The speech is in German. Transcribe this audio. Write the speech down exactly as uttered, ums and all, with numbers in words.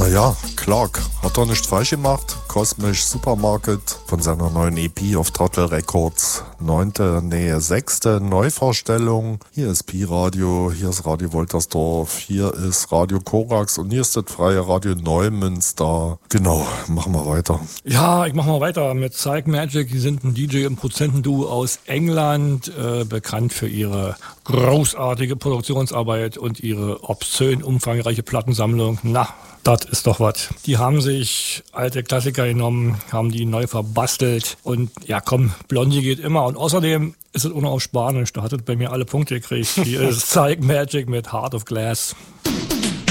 Naja, Clark hat doch nicht falsch gemacht. Cosmic Supermarket von seiner neuen E P auf Turtle Records. Neunte, nee, sechste Neuvorstellung. Hier ist Pi-Radio, hier ist Radio Woltersdorf, hier ist Radio Korax und hier ist das freie Radio Neumünster. Genau, machen wir weiter. Ja, ich mach mal weiter mit Psych Magic. Die sind ein D J- und Produzentenduo aus England, äh, bekannt für ihre großartige Produktionsarbeit und ihre obszön umfangreiche Plattensammlung. Na, das ist doch was. Die haben sich alte Klassiker genommen, haben die neu verbastelt und ja komm, Blondie geht immer. Und außerdem ist es auch noch auf Spanisch, da hat es bei mir alle Punkte gekriegt. Hier ist Psych Magic mit Heart of Glass.